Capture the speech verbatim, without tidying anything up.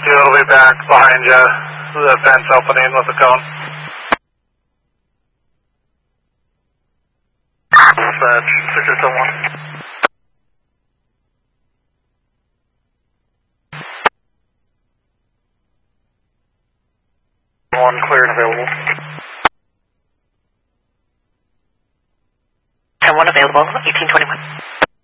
You'll be back behind you, the fence opening with the cone. Dispatch, six or seven one. One clear and available. ten one available, eighteen twenty-one.